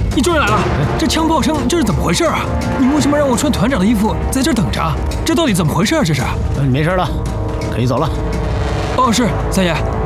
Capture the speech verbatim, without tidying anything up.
你终于来了！这枪炮声这是怎么回事啊？你为什么让我穿团长的衣服在这儿等着？这到底怎么回事啊？这是？ 嗯，没事了，可以走了。 哦，是三爷。